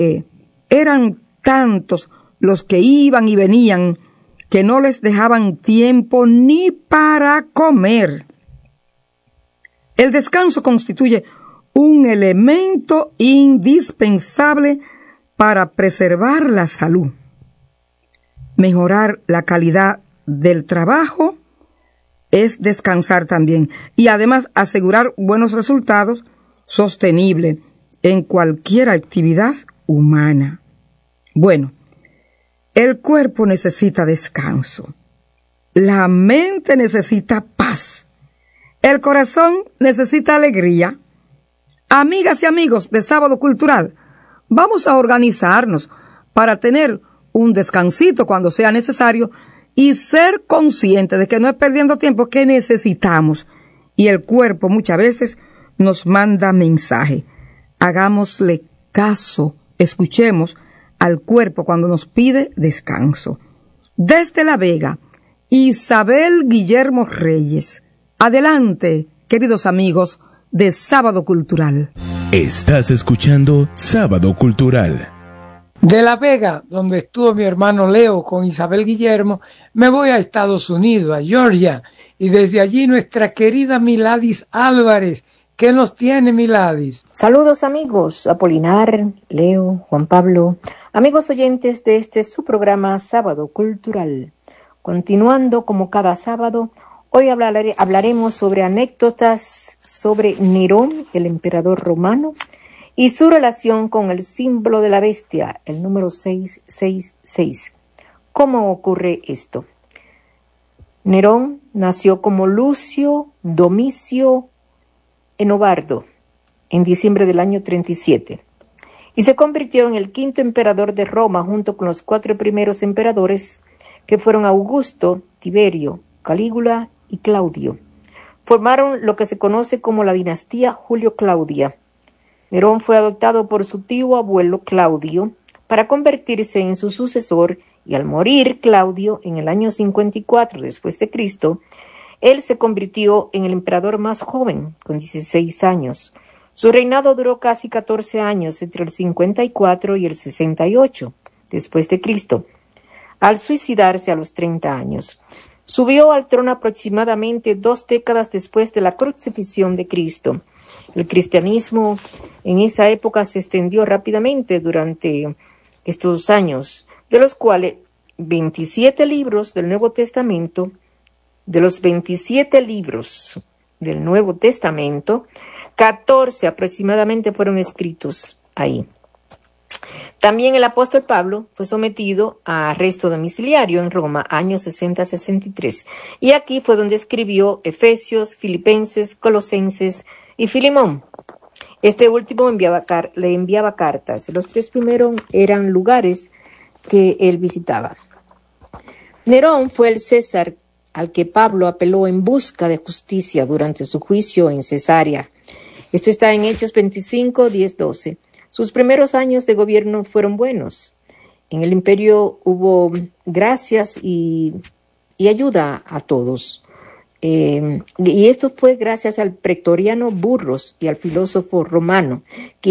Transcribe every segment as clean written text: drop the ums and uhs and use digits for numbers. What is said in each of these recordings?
Eran tantos los que iban y venían que no les dejaban tiempo ni para comer. El descanso constituye un elemento indispensable para preservar la salud, mejorar la calidad del trabajo es descansar también y además asegurar buenos resultados sostenibles en cualquier actividad humana. Bueno, el cuerpo necesita descanso, la mente necesita paz, el corazón necesita alegría. Amigas y amigos de Sábado Cultural, vamos a organizarnos para tener un descansito cuando sea necesario y ser conscientes de que no es perdiendo tiempo que necesitamos. Y el cuerpo muchas veces nos manda mensaje. Hagámosle caso, escuchemos al cuerpo cuando nos pide descanso. Desde La Vega, Isabel Guillermo Reyes. Adelante, queridos amigos de Sábado Cultural. Estás escuchando Sábado Cultural. De La Vega, donde estuvo mi hermano Leo con Isabel Guillermo, me voy a Estados Unidos, a Georgia, y desde allí nuestra querida Miladis Álvarez. ¿Qué nos tiene, Miladis? Saludos, amigos, Apolinar, Leo, Juan Pablo, amigos oyentes de este su programa Sábado Cultural. Continuando como cada sábado, hoy hablaremos sobre anécdotas sobre Nerón, el emperador romano, y su relación con el símbolo de la bestia, el número 666. ¿Cómo ocurre esto? Nerón nació como Lucio Domicio Enobarbo en diciembre del año 37 y se convirtió en el quinto emperador de Roma junto con los 4 primeros emperadores que fueron Augusto, Tiberio, Calígula y Claudio. Formaron lo que se conoce como la dinastía Julio-Claudia. Nerón fue adoptado por su tío abuelo Claudio para convertirse en su sucesor y al morir Claudio en el año 54 después de Cristo, él se convirtió en el emperador más joven, con 16 años. Su reinado duró casi 14 años, entre el 54 y el 68 después de Cristo, al suicidarse a los 30 años. Subió al trono aproximadamente 2 décadas después de la crucifixión de Cristo. El cristianismo en esa época se extendió rápidamente durante estos años, de los cuales 27 libros del Nuevo Testamento, de los 27 libros del Nuevo Testamento, 14 aproximadamente fueron escritos ahí. También el apóstol Pablo fue sometido a arresto domiciliario en Roma, años 60-63, y aquí fue donde escribió Efesios, Filipenses, Colosenses y Filemón. Este último le enviaba cartas. Los 3 primeros eran lugares que él visitaba. Nerón fue el César al que Pablo apeló en busca de justicia durante su juicio en Cesarea. Esto está en Hechos 25, 10, 12. Sus primeros años de gobierno fueron buenos. En el imperio hubo gracias y ayuda a todos. Y esto fue gracias al pretoriano Burrus y al filósofo romano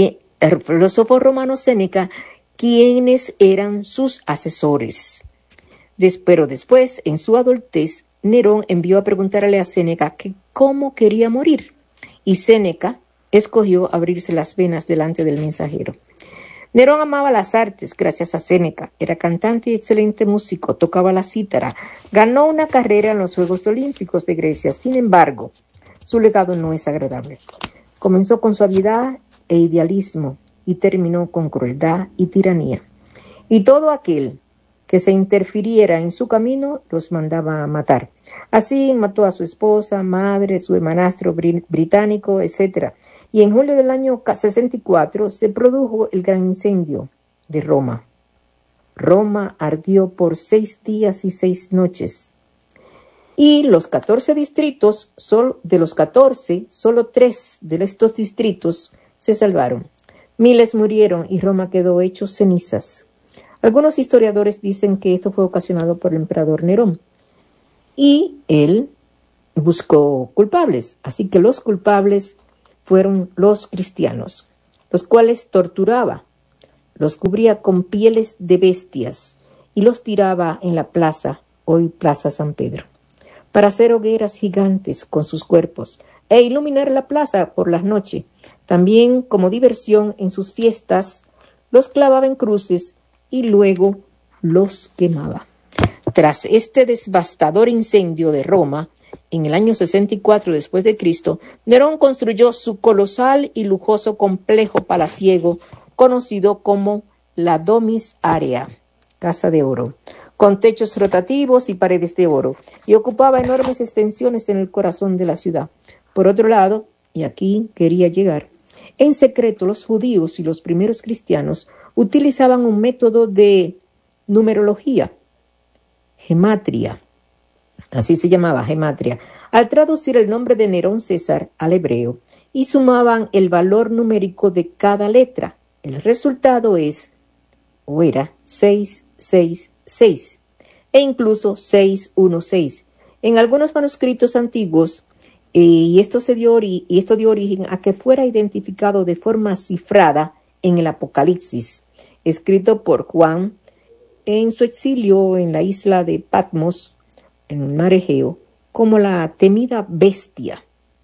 Séneca, quienes eran sus asesores. Pero después, en su adultez, Nerón envió a preguntarle a Séneca que cómo quería morir, y Séneca escogió abrirse las venas delante del mensajero. Nerón amaba las artes gracias a Séneca, era cantante y excelente músico, tocaba la cítara, ganó una carrera en los Juegos Olímpicos de Grecia. Sin embargo, su legado no es agradable. Comenzó con suavidad e idealismo y terminó con crueldad y tiranía. Y todo aquel que se interfiriera en su camino los mandaba a matar. Así mató a su esposa, madre, su hermanastro británico, etc. Y en julio del año 64 se produjo el gran incendio de Roma. Roma ardió por 6 días y 6 noches. Y los 14 distritos, de los 14, solo 3 de estos distritos se salvaron. Miles murieron y Roma quedó hecho cenizas. Algunos historiadores dicen que esto fue ocasionado por el emperador Nerón. Y él buscó culpables. Así que los culpables fueron los cristianos, los cuales torturaba, los cubría con pieles de bestias y los tiraba en la plaza, hoy Plaza San Pedro, para hacer hogueras gigantes con sus cuerpos e iluminar la plaza por las noches. También, como diversión en sus fiestas, los clavaba en cruces y luego los quemaba. Tras este devastador incendio de Roma, en el año 64 después de Cristo, Nerón construyó su colosal y lujoso complejo palaciego conocido como la Domus Aurea, Casa de Oro, con techos rotativos y paredes de oro, y ocupaba enormes extensiones en el corazón de la ciudad. Por otro lado, y aquí quería llegar, en secreto los judíos y los primeros cristianos utilizaban un método de numerología, gematria, así se llamaba, gematria, al traducir el nombre de Nerón César al hebreo, y sumaban el valor numérico de cada letra. El resultado es, o era, 666, e incluso 616. En algunos manuscritos antiguos, y esto dio origen a que fuera identificado de forma cifrada en el Apocalipsis, escrito por Juan en su exilio en la isla de Patmos, en el mar Egeo, como la temida bestia.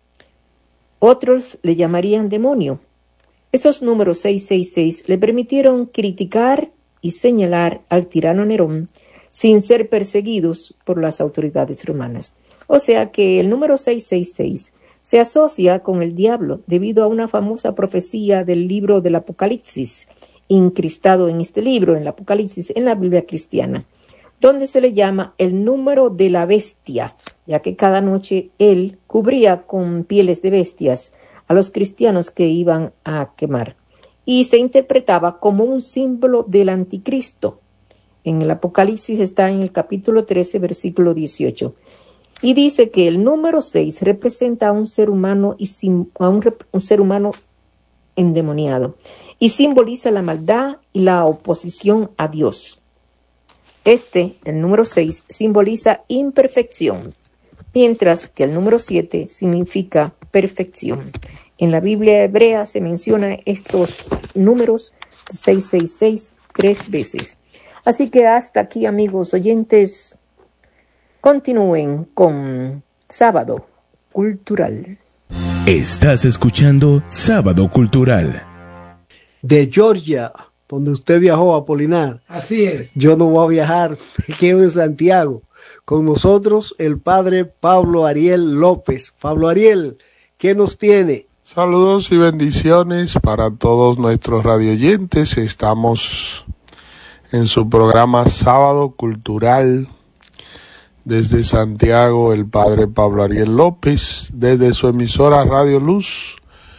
Otros le llamarían demonio. Estos números 666 le permitieron criticar y señalar al tirano Nerón sin ser perseguidos por las autoridades romanas. O sea que el número 666 se asocia con el diablo debido a una famosa profecía del libro del Apocalipsis, incrustado en este libro, en el Apocalipsis, en la Biblia cristiana, donde se le llama el número de la bestia, ya que cada noche él cubría con pieles de bestias a los cristianos que iban a quemar, y se interpretaba como un símbolo del anticristo. En el Apocalipsis está en el capítulo 13, versículo 18, y dice que el número 6 representa a un ser humano un ser humano endemoniado, y simboliza la maldad y la oposición a Dios. El número 6, simboliza imperfección, mientras que el número 7 significa perfección. En la Biblia hebrea se menciona estos números 666 3 veces. Así que hasta aquí, amigos oyentes, continúen con Sábado Cultural. Estás escuchando Sábado Cultural. De Georgia, donde usted viajó, Apolinar. Así es. Yo no voy a viajar, me quedo en Santiago. Con nosotros el padre Pablo Ariel López. Pablo Ariel, ¿qué nos tiene? Saludos y bendiciones para todos nuestros radioyentes. Estamos en su programa Sábado Cultural. Desde Santiago, el padre Pablo Ariel López, desde su emisora Radio Luz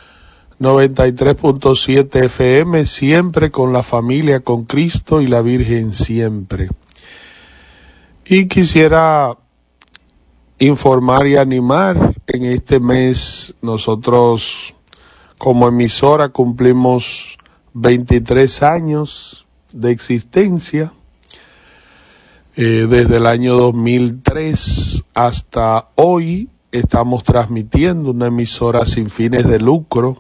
93.7 FM, siempre con la familia, con Cristo y la Virgen siempre. Y quisiera informar y animar, en este mes nosotros como emisora cumplimos 23 años de existencia. Desde el año 2003 hasta hoy estamos transmitiendo una emisora sin fines de lucro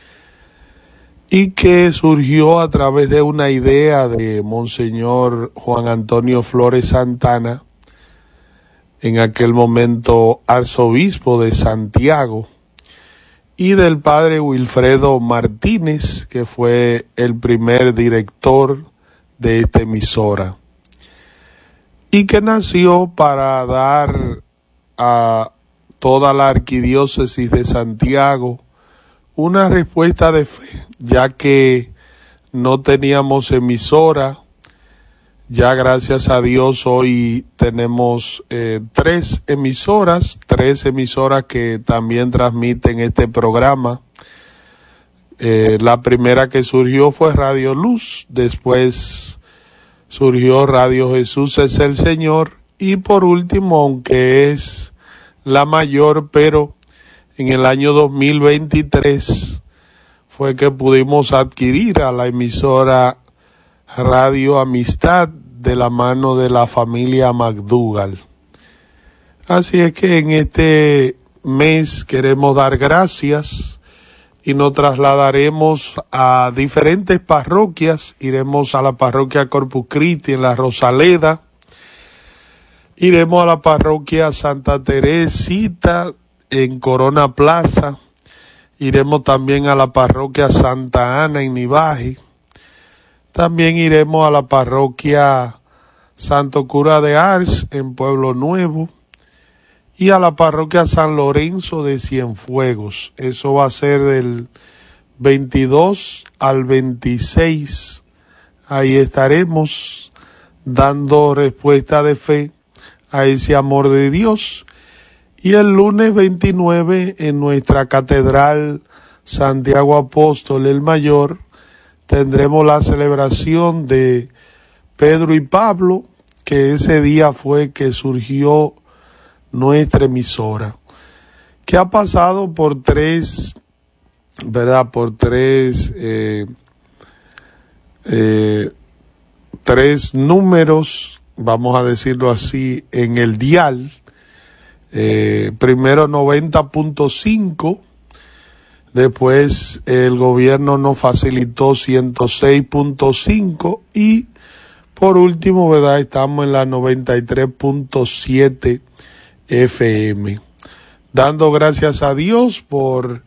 y que surgió a través de una idea de Monseñor Juan Antonio Flores Santana, en aquel momento arzobispo de Santiago, y del padre Wilfredo Martínez, que fue el primer director de esta emisora, y que nació para dar a toda la arquidiócesis de Santiago una respuesta de fe, ya que no teníamos emisora. Ya gracias a Dios hoy tenemos tres emisoras que también transmiten este programa. La primera que surgió fue Radio Luz, después surgió Radio Jesús es el Señor, y por último, aunque es la mayor, pero en el año 2023 fue que pudimos adquirir a la emisora Radio Amistad de la mano de la familia McDougall. Así es que en este mes queremos dar gracias y nos trasladaremos a diferentes parroquias. Iremos a la parroquia Corpus Christi en la Rosaleda, iremos a la parroquia Santa Teresita en Corona Plaza, iremos también a la parroquia Santa Ana en Nivaje, también iremos a la parroquia Santo Cura de Ars en Pueblo Nuevo y a la parroquia San Lorenzo de Cienfuegos. Eso va a ser del 22 al 26. Ahí estaremos dando respuesta de fe a ese amor de Dios. Y el lunes 29 en nuestra catedral Santiago Apóstol el Mayor tendremos la celebración de Pedro y Pablo, que ese día fue que surgió nuestra emisora, que ha pasado por tres números, vamos a decirlo así, en el dial. Primero 90.5, después el gobierno nos facilitó 106.5 y por último, ¿verdad?, estamos en la 93.7 FM. Dando gracias a Dios por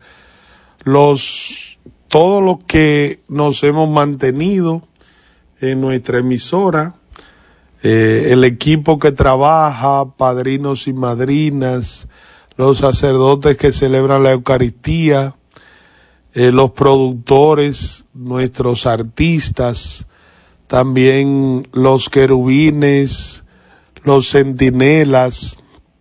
todo lo que nos hemos mantenido en nuestra emisora, el equipo que trabaja, padrinos y madrinas, los sacerdotes que celebran la Eucaristía, los productores, nuestros artistas, también los querubines, los centinelas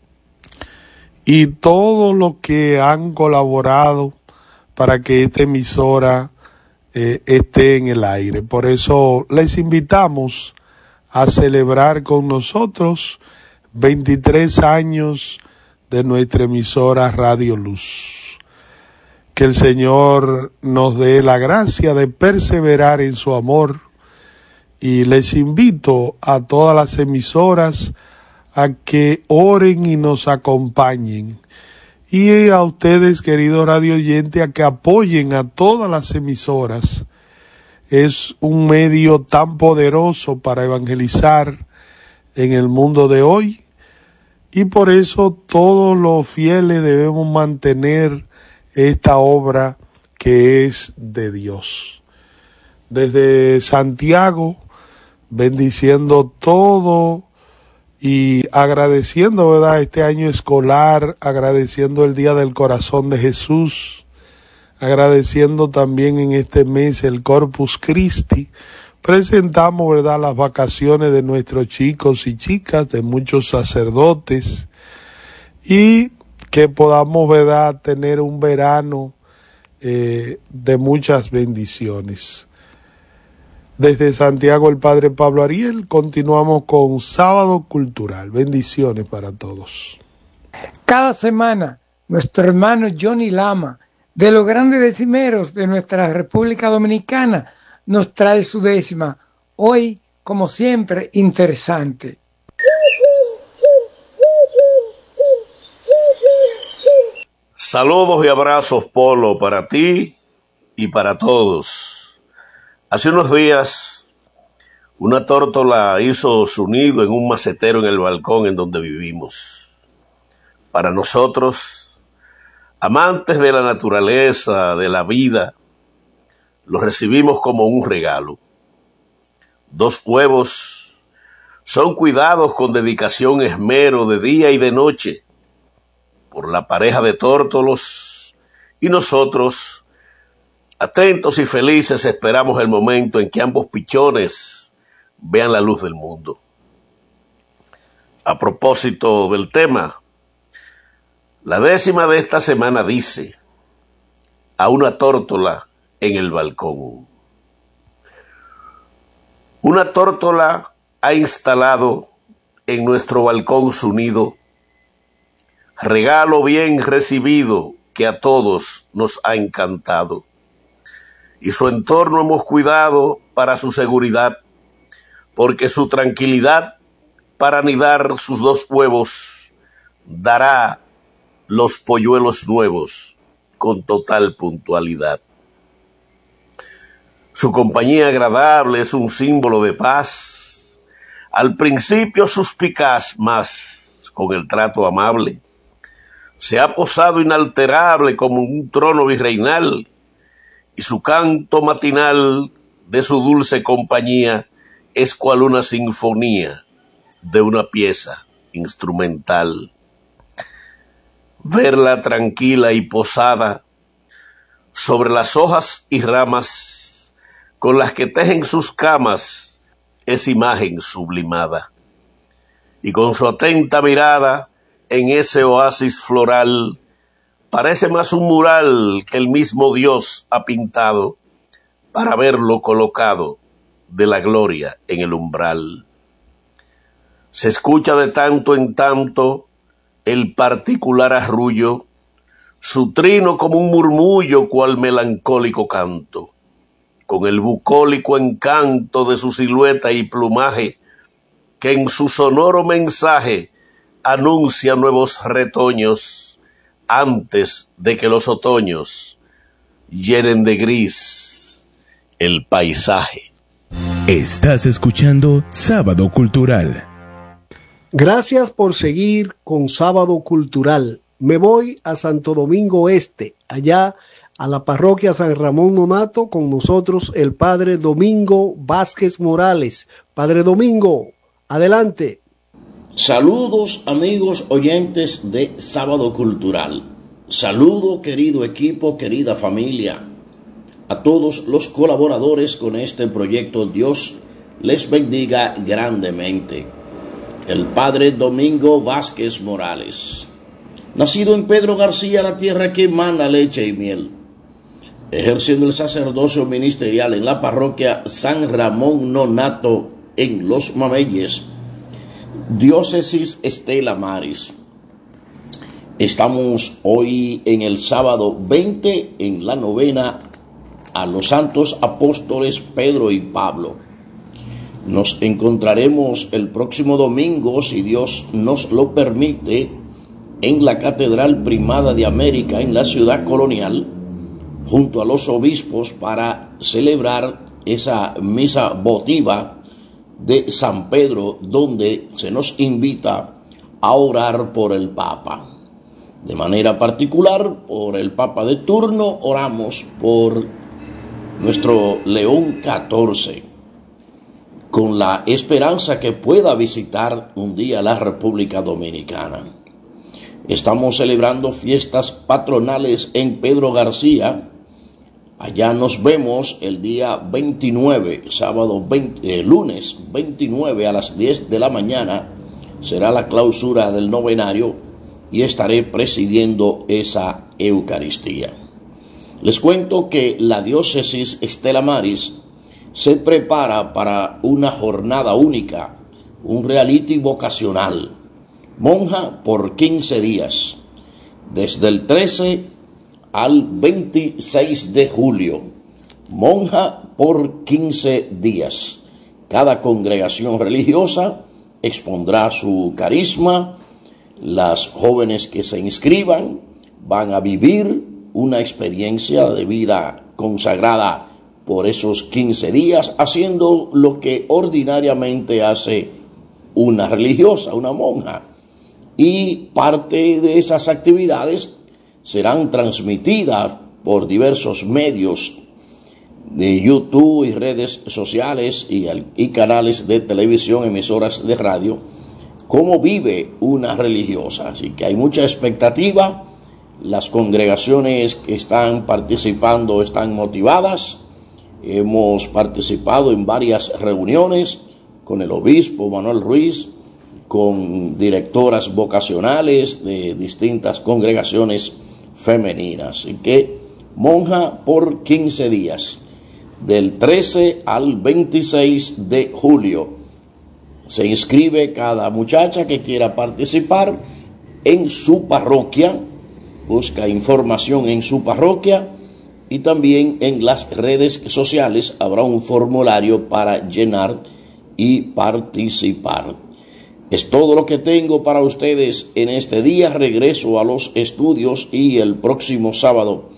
y todos los que han colaborado para que esta emisora esté en el aire. Por eso les invitamos a celebrar con nosotros 23 años de nuestra emisora Radio Luz. Que el Señor nos dé la gracia de perseverar en su amor, y les invito a todas las emisoras a que oren y nos acompañen, y a ustedes, queridos radio oyentes, a que apoyen a todas las emisoras. Es un medio tan poderoso para evangelizar en el mundo de hoy, y por eso todos los fieles debemos mantener esta obra que es de Dios. Desde Santiago, bendiciendo todo y agradeciendo, ¿verdad?, este año escolar, agradeciendo el Día del Corazón de Jesús, agradeciendo también en este mes el Corpus Christi. Presentamos, ¿verdad?, las vacaciones de nuestros chicos y chicas, de muchos sacerdotes, y que podamos, ¿verdad?, tener un verano de muchas bendiciones. Desde Santiago, el Padre Pablo Ariel, continuamos con Sábado Cultural. Bendiciones para todos. Cada semana, nuestro hermano Johnny Lama, de los grandes decimeros de nuestra República Dominicana, nos trae su décima. Hoy, como siempre, interesante. Saludos y abrazos, Polo, para ti y para todos. Hace unos días, una tórtola hizo su nido en un macetero en el balcón en donde vivimos. Para nosotros, amantes de la naturaleza, de la vida, lo recibimos como un regalo. 2 huevos son cuidados con dedicación, esmero de día y de noche por la pareja de tórtolos, y nosotros, atentos y felices, esperamos el momento en que ambos pichones vean la luz del mundo. A propósito del tema, la décima de esta semana dice: a una tórtola en el balcón. Una tórtola ha instalado en nuestro balcón su nido, regalo bien recibido que a todos nos ha encantado. Y su entorno hemos cuidado para su seguridad, porque su tranquilidad para anidar sus 2 huevos dará los polluelos nuevos con total puntualidad. Su compañía agradable es un símbolo de paz, al principio suspicaz, mas con el trato amable. Se ha posado inalterable como un trono virreinal, y su canto matinal de su dulce compañía es cual una sinfonía de una pieza instrumental. Verla tranquila y posada sobre las hojas y ramas con las que tejen sus camas es imagen sublimada, y con su atenta mirada en ese oasis floral parece más un mural que el mismo Dios ha pintado para verlo colocado de la gloria en el umbral. Se escucha de tanto en tanto el particular arrullo, su trino como un murmullo cual melancólico canto, con el bucólico encanto de su silueta y plumaje, que en su sonoro mensaje anuncia nuevos retoños antes de que los otoños llenen de gris el paisaje. Estás escuchando Sábado Cultural. Gracias por seguir con Sábado Cultural. Me voy a Santo Domingo Este, allá a la parroquia San Ramón Nonato, con nosotros el padre Domingo Vázquez Morales. Padre Domingo, adelante. Saludos amigos oyentes de Sábado Cultural. Saludo querido equipo, querida familia. A todos los colaboradores con este proyecto, Dios les bendiga grandemente. El padre Domingo Vázquez Morales, nacido en Pedro García, la tierra que emana leche y miel, ejerciendo el sacerdocio ministerial en la parroquia San Ramón Nonato en Los Mameyes, diócesis Estela Maris. Estamos hoy en el sábado 20 en la novena a los santos apóstoles Pedro y Pablo. Nos encontraremos el próximo domingo, si Dios nos lo permite, en la Catedral Primada de América, en la ciudad colonial, junto a los obispos para celebrar esa misa votiva de San Pedro, donde se nos invita a orar por el Papa. De manera particular, por el Papa de turno, oramos por nuestro León XIV, con la esperanza que pueda visitar un día la República Dominicana. Estamos celebrando fiestas patronales en Pedro García. Allá nos vemos el día 29, lunes 29 a las 10 de la mañana. Será la clausura del novenario y estaré presidiendo esa Eucaristía. Les cuento que la diócesis Estela Maris se prepara para una jornada única, un reality vocacional, monja por 15 días, desde el 13 al 26 de julio, monja por 15 días. Cada congregación religiosa expondrá su carisma. Las jóvenes que se inscriban van a vivir una experiencia de vida consagrada por esos 15 días, haciendo lo que ordinariamente hace una religiosa, una monja. Y parte de esas actividades serán transmitidas por diversos medios de YouTube y redes sociales y canales de televisión, emisoras de radio, cómo vive una religiosa. Así que hay mucha expectativa. Las congregaciones que están participando están motivadas. Hemos participado en varias reuniones con el obispo Manuel Ruiz, con directoras vocacionales de distintas congregaciones femeninas. Así que monja por 15 días, del 13 al 26 de julio. Se inscribe cada muchacha que quiera participar en su parroquia, busca información en su parroquia y también en las redes sociales habrá un formulario para llenar y participar. Es todo lo que tengo para ustedes en este día. Regreso a los estudios y el próximo sábado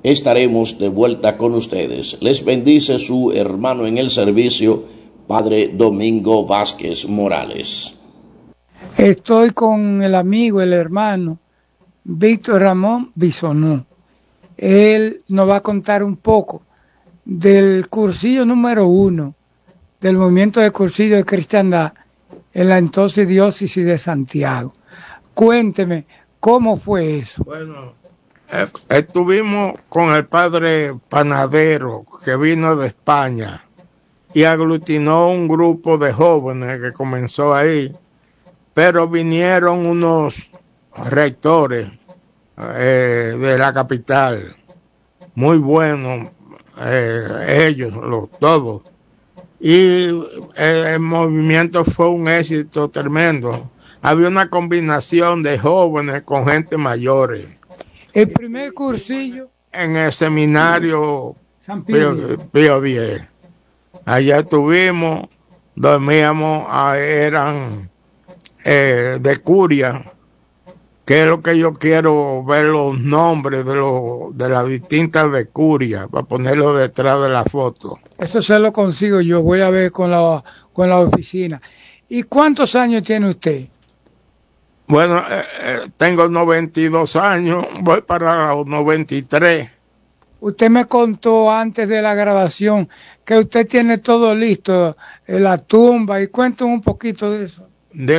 estaremos de vuelta con ustedes. Les bendice su hermano en el servicio, Padre Domingo Vázquez Morales. Estoy con el amigo, el hermano, Víctor Ramón Bisonó. Él nos va a contar un poco del cursillo número 1 del movimiento de cursillo de cristiandad en la entonces diócesis de Santiago. Cuénteme, ¿cómo fue eso? Bueno, estuvimos con el padre Panadero, que vino de España, y aglutinó un grupo de jóvenes que comenzó ahí, pero vinieron unos rectores de la capital, muy buenos, ellos, todos, y el movimiento fue un éxito tremendo. Había una combinación de jóvenes con gente mayores. El primer cursillo en el seminario San Pío X. Allá estuvimos, dormíamos, eran de curia, que es lo que yo quiero ver, los nombres de las distintas de curia, para ponerlo detrás de la foto. Eso se lo consigo yo, voy a ver con la oficina. ¿Y cuántos años tiene usted? Bueno, tengo 92 años, voy para los 93. Usted me contó antes de la grabación que usted tiene todo listo, la tumba, y cuéntame un poquito de eso.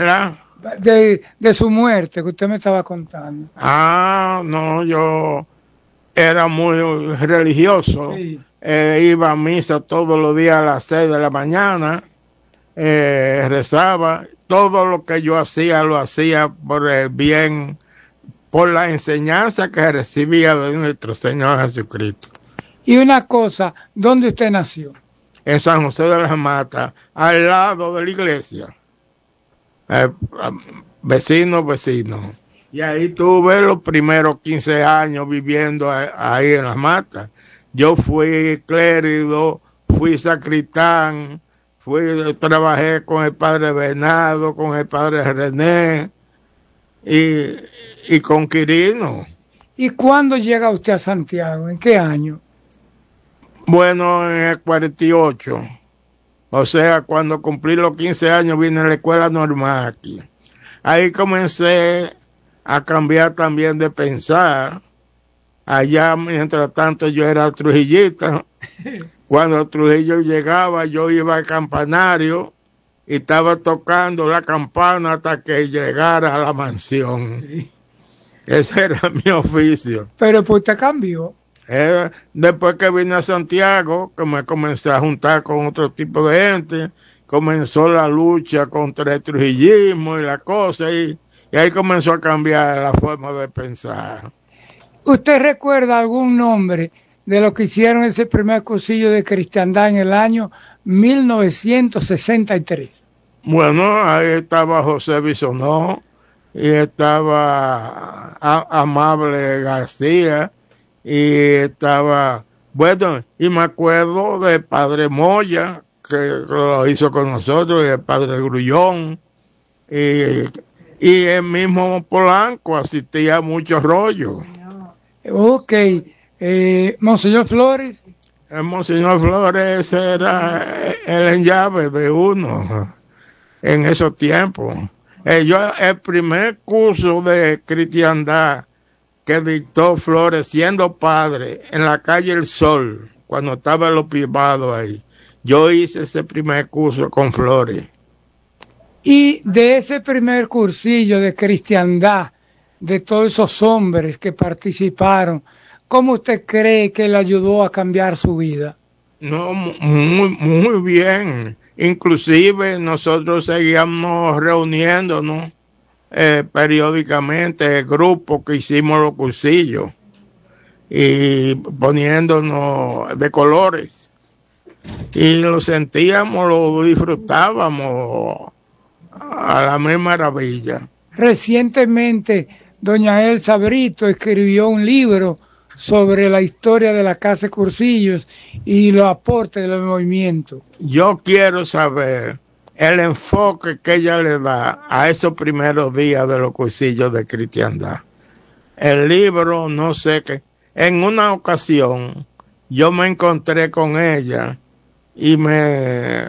De su muerte, que usted me estaba contando. No, yo era muy religioso. Sí. Iba a misa todos los días a las 6 de la mañana, rezaba. Todo lo que yo hacía, lo hacía por el bien, por la enseñanza que recibía de nuestro Señor Jesucristo. Y una cosa, ¿dónde usted nació? En San José de las Matas, al lado de la iglesia. Vecino. Y ahí tuve los primeros 15 años viviendo ahí en las Matas. Yo fui clérigo, fui sacristán, trabajé con el padre Bernardo, con el padre René y con Quirino. ¿Y cuándo llega usted a Santiago? ¿En qué año? Bueno, en el 48. O sea, cuando cumplí los 15 años vine a la escuela normal aquí. Ahí comencé a cambiar también de pensar. Allá, mientras tanto, yo era trujillista. Cuando Trujillo llegaba, yo iba al campanario y estaba tocando la campana hasta que llegara a la mansión. Sí. Ese era mi oficio. Pero pues usted cambió. Después que vine a Santiago, que me comencé a juntar con otro tipo de gente, comenzó la lucha contra el trujillismo y la cosa, y ahí comenzó a cambiar la forma de pensar. ¿Usted recuerda algún nombre de los que hicieron ese primer cursillo de cristiandad en el año 1963? Bueno, ahí estaba José Bisonó, y estaba Amable García, y estaba, bueno, y me acuerdo del padre Moya, que lo hizo con nosotros, y el padre Grullón, y el mismo Polanco asistía a muchos rollos. Ok. Monseñor Flores. El Monseñor Flores era el enllave de uno en esos tiempos. El primer curso de cristiandad que dictó Flores siendo padre en la calle El Sol, cuando estaba el obispado ahí, yo hice ese primer curso con Flores. Y de ese primer cursillo de cristiandad, de todos esos hombres que participaron, ¿cómo usted cree que le ayudó a cambiar su vida? No, muy bien. Inclusive nosotros seguíamos reuniéndonos periódicamente, el grupo que hicimos los cursillos, y poniéndonos de colores. Y lo sentíamos, lo disfrutábamos a la misma maravilla. Recientemente, doña Elsa Brito escribió un libro sobre la historia de la Casa de Cursillos y los aportes del movimiento. Yo quiero saber el enfoque que ella le da a esos primeros días de los cursillos de cristiandad. El libro, no sé En una ocasión yo me encontré con ella y me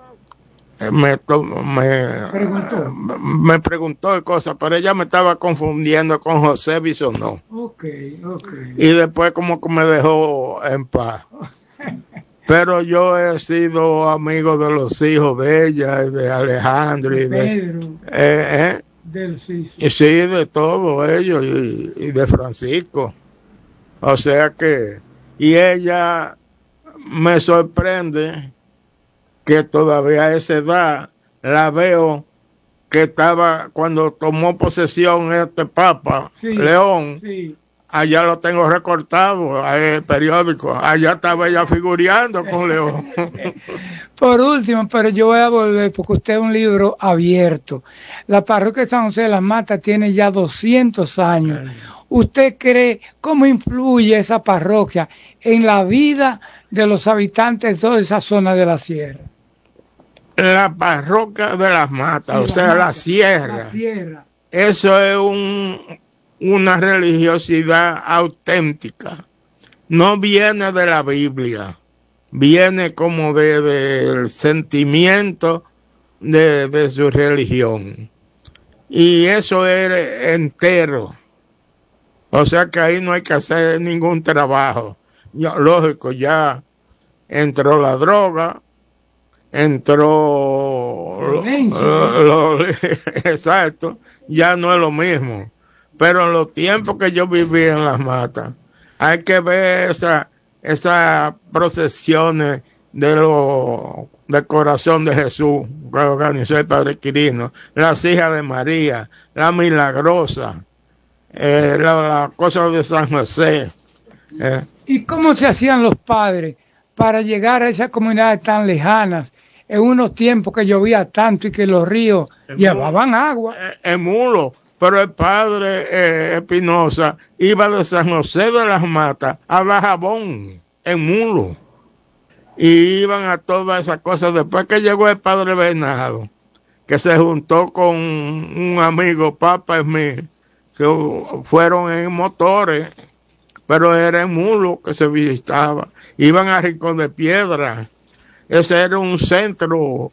preguntó de cosas, pero ella me estaba confundiendo con José Bisonó. Okay. Y después como que me dejó en paz. Pero yo he sido amigo de los hijos de ella, y de Alejandro, y de Pedro. Sí, de todos ellos, y de Francisco. O sea que, y ella me sorprende que todavía a esa edad la veo que estaba cuando tomó posesión este Papa, León, allá lo tengo recortado, el periódico, allá estaba ella figureando con León. Por último, pero yo voy a volver porque usted es un libro abierto. La parroquia de San José de las Matas tiene ya 200 años. ¿Usted cree cómo influye esa parroquia en la vida de los habitantes de toda esa zona de la sierra? La parroquia de las Matas, la sierra. Eso es una religiosidad auténtica. No viene de la Biblia, viene como del sentimiento de su religión. Y eso es entero. O sea que ahí no hay que hacer ningún trabajo. Lógico, ya entró la droga, entró exacto, ya no es lo mismo. Pero en los tiempos que yo viví en las Matas, hay que ver esas procesiones del corazón de Jesús que organizó el Padre Quirino, las hijas de María, la Milagrosa, la cosa de San José. ¿Y cómo se hacían los padres para llegar a esas comunidades tan lejanas en unos tiempos que llovía tanto y que los ríos llevaban agua? En mulo. Pero el padre Espinosa iba de San José de las Matas a Dajabón, en mulo. Y iban a todas esas cosas. Después que llegó el padre Bernardo, que se juntó con un amigo, Papa Smith, que fueron en motores, pero era en mulo que se visitaba. Iban a Rincón de Piedra. Ese era un centro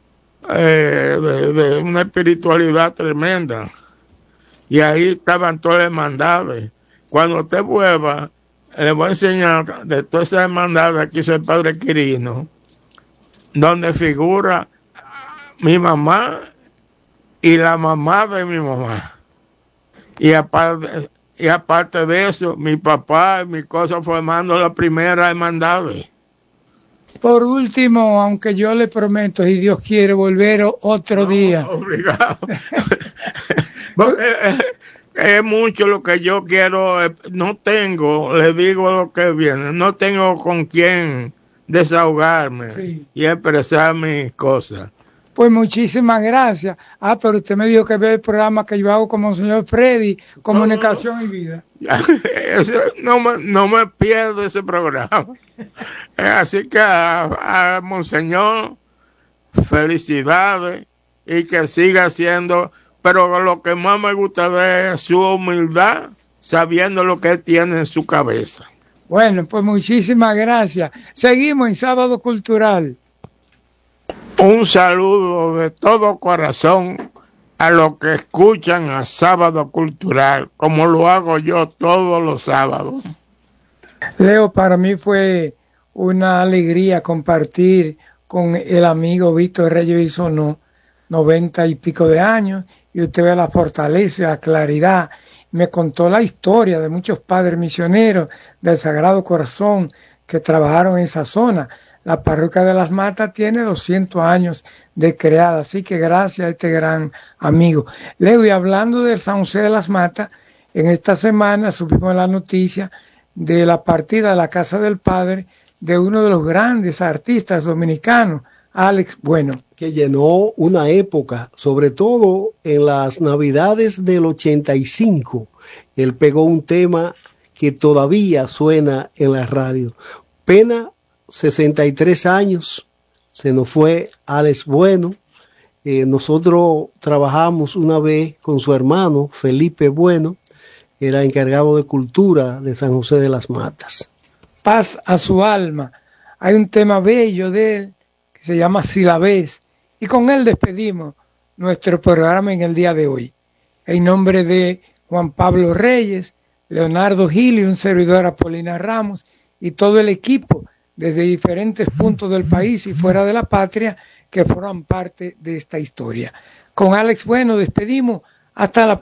de una espiritualidad tremenda. Y ahí estaban todas las hermandades. Cuando usted vuelva, le voy a enseñar de todas esas hermandades que hizo el Padre Quirino, donde figura mi mamá y la mamá de mi mamá. Y aparte de eso, mi papá y mi cosa formando la primera hermandades. Por último, aunque yo le prometo, si Dios quiere, volver otro día. Obligado. Es mucho lo que yo quiero. No tengo, le digo lo que viene, no tengo con quién desahogarme y expresar mis cosas. Pues muchísimas gracias. Pero usted me dijo que ve el programa que yo hago con Monseñor Freddy, Comunicación y Vida. No me pierdo ese programa. Así que a Monseñor, felicidades y que siga haciendo. Pero lo que más me gusta de él es su humildad, sabiendo lo que él tiene en su cabeza. Bueno, pues muchísimas gracias. Seguimos en Sábado Cultural. Un saludo de todo corazón a los que escuchan a Sábado Cultural, como lo hago yo todos los sábados. Leo, para mí fue una alegría compartir con el amigo Víctor Reyes Bisonó, 90 y pico de años, y usted ve la fortaleza, la claridad. Me contó la historia de muchos padres misioneros del Sagrado Corazón que trabajaron en esa zona. La parroquia de las Matas tiene 200 años de creada, así que gracias a este gran amigo. Leo, y hablando del San José de las Matas, en esta semana supimos la noticia de la partida de la Casa del Padre de uno de los grandes artistas dominicanos, Alex Bueno. Que llenó una época, sobre todo en las Navidades del 85. Él pegó un tema que todavía suena en la radio. Pena 63 años, se nos fue Alex Bueno. Nosotros trabajamos una vez con su hermano Felipe Bueno era encargado de cultura de San José de las Matas. Paz a su alma. Hay un tema bello de él que se llama Si la ves, y con él despedimos nuestro programa en el día de hoy. En nombre de Juan Pablo Reyes, Leonardo Gil y un servidor Apolinar Ramos y todo el equipo desde diferentes puntos del país y fuera de la patria que forman parte de esta historia. Con Alex Bueno despedimos hasta la próxima.